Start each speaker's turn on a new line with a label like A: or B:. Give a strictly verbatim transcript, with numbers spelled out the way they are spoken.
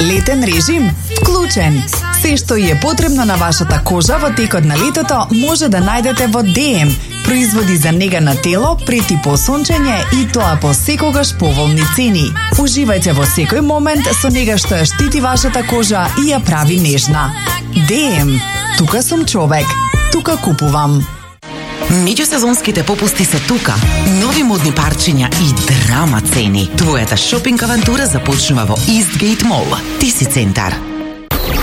A: Летен режим? Вклучен. Се што е потребно на вашата кожа во текот на летото може да најдете во ди ем. Производи за нега на тело, пред и по сончење и тоа по секогаш поволни цени. Уживајте во секој момент со нега што ја штити вашата кожа и ја прави нежна. ди ем. Тука сум човек. Тука купувам.
B: Меѓусезонските попусти се тука. Нови модни парчиња и драма цени. Твојата шопинг авантура започнува во Eastgate Mall. Ти си центар.